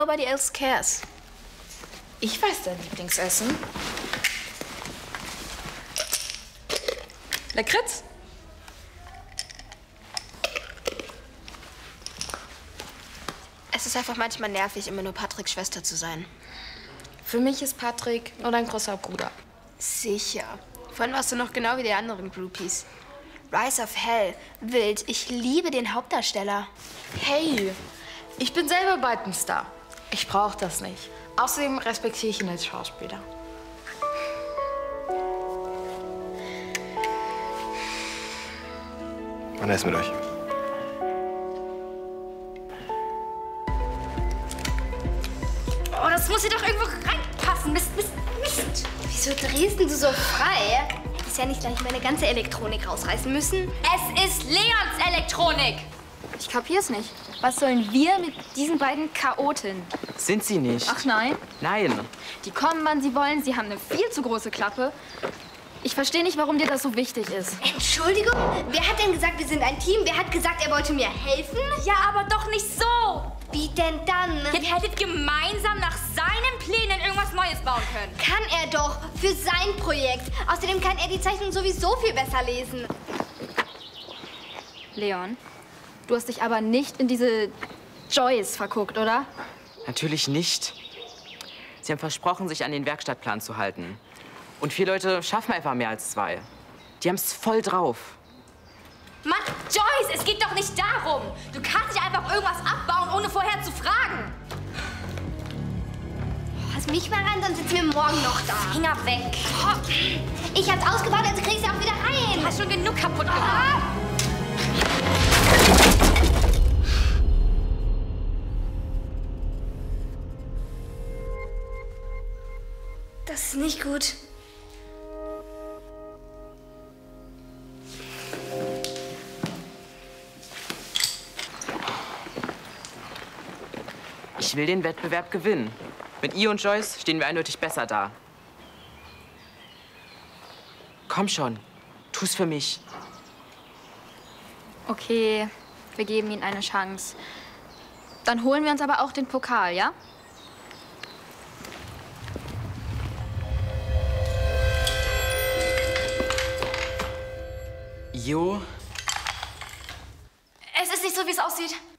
Nobody else cares. Ich weiß dein Lieblingsessen. Lakritz? Es ist einfach manchmal nervig, immer nur Patricks Schwester zu sein. Für mich ist Patrick nur dein großer Bruder. Sicher. Vorhin warst du noch genau wie die anderen Groupies. Rise of Hell, wild. Ich liebe den Hauptdarsteller. Hey, ich bin selber bald ein Star. Ich brauche das nicht. Außerdem respektiere ich ihn als Schauspieler. Wann ist mit euch? Oh, das muss hier doch irgendwo reinpassen. Mist, Mist, Mist. Wieso drehst du so frei? Hättest ja nicht gleich meine ganze Elektronik rausreißen müssen. Es ist Leons Elektronik. Ich kapier's nicht. Was sollen wir mit diesen beiden Chaoten? Sind sie nicht? Ach nein? Nein. Die kommen, wann sie wollen. Sie haben eine viel zu große Klappe. Ich verstehe nicht, warum dir das so wichtig ist. Entschuldigung? Wer hat denn gesagt, wir sind ein Team? Wer hat gesagt, er wollte mir helfen? Ja, aber doch nicht so. Wie denn dann? Ihr hättet gemeinsam nach seinen Plänen irgendwas Neues bauen können. Kann er doch. Für sein Projekt. Außerdem kann er die Zeichnung sowieso viel besser lesen. Leon, du hast dich aber nicht in diese Joyce verguckt, oder? Natürlich nicht. Sie haben versprochen, sich an den Werkstattplan zu halten. Und 4 Leute schaffen einfach mehr als 2. Die haben es voll drauf. Mann, Joyce, es geht doch nicht darum. Du kannst nicht einfach irgendwas abbauen, ohne vorher zu fragen. Lass mich mal rein, sonst sitzen wir morgen noch da. Finger weg. Ich hab's ausgebaut, also kriegst du auch wieder rein. Du hast schon genug kaputt gemacht. Das ist nicht gut. Ich will den Wettbewerb gewinnen. Mit ihr und Joyce stehen wir eindeutig besser da. Komm schon, tu's für mich. Okay, wir geben ihnen eine Chance. Dann holen wir uns aber auch den Pokal, ja? Jo. Es ist nicht so, wie es aussieht.